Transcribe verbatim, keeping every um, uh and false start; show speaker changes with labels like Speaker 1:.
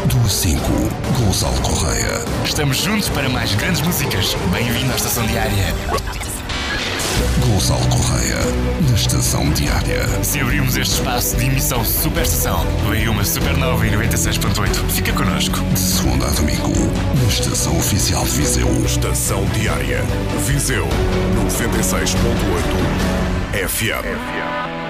Speaker 1: do cinco, Gonçalo Correia.
Speaker 2: Estamos juntos para mais grandes músicas. Bem-vindo à Estação Diária.
Speaker 1: Gonçalo Correia, na Estação Diária.
Speaker 2: Se abrimos este espaço de emissão Super Estação, veio uma Supernova em noventa e seis ponto oito. Fica connosco.
Speaker 1: De segunda a domingo, na Estação Oficial de Viseu.
Speaker 3: Estação Diária. Viseu, noventa e seis ponto oito F M.